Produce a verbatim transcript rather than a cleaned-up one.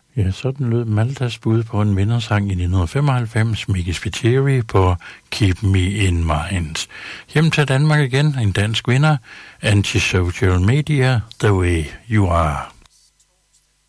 Ja, sådan lød Maltas bud på en vindersang i nitten femoghalvfems, Miki Spiteri på Keep Me In Mind. Hjem til Danmark igen, en dansk vinder, Antisocial Media, The Way You Are.